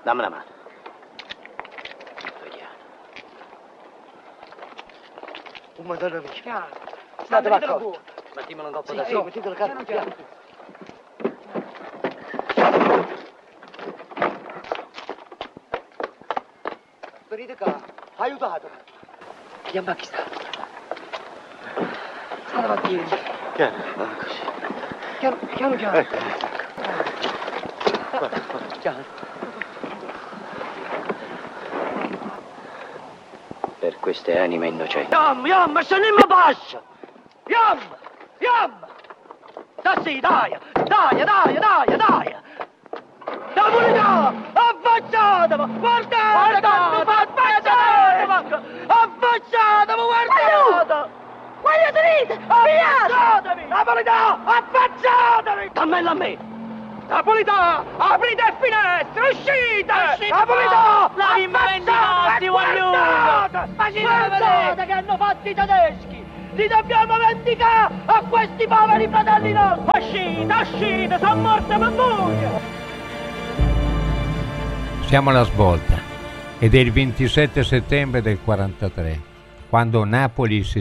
Dammi una mano. Oh, madonna mia. State d'accordo. Mettimelo un coppo Sì, da sì, sopra. mettete la carta piano. Venite qua, aiutatemi. Chiama chi sta? Sta davanti. Piano, così. Piano. Piano. Per queste anime innocenti. Yam, scendiamo bascia! Yam! Sì, dai! La verità! Affacciatevi! Guardate! Affacciatevi! Guardate! Voglio tenete! Affacciatevi! La verità! Affacciatevi! Dammela a me! Napolità! Aprite le finestre! Uscite! Napolità! La vendicati, voglio! Guardate che hanno fatto i tedeschi! Li dobbiamo vendicare a questi poveri fratelli nostri! Uscite! Sono morte per voi! Siamo alla svolta ed è il 27 settembre del 43, quando Napoli si